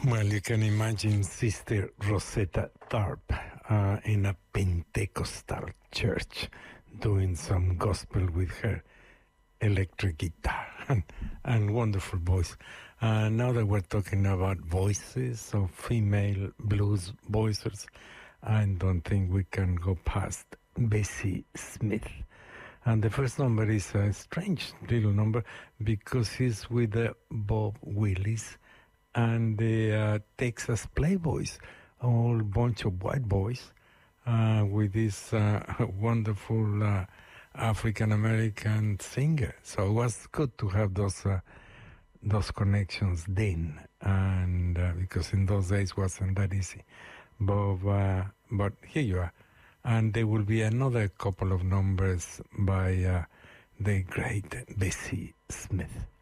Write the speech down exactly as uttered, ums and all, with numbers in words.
Well, you can imagine Sister Rosetta Tharpe uh, in a Pentecostal church doing some gospel with her electric guitar and, and wonderful voice. Uh, now that we're talking about voices of female blues voices, I don't think we can go past Bessie Smith. And the first number is a strange little number because he's with uh, Bob Willis and the uh, Texas Playboys, a whole bunch of white boys uh, with this uh, wonderful uh, African-American singer. So it was good to have those uh, those connections then, and uh, because in those days wasn't that easy. But, uh, but here you are. And there will be another couple of numbers by uh, the great Bessie Smith.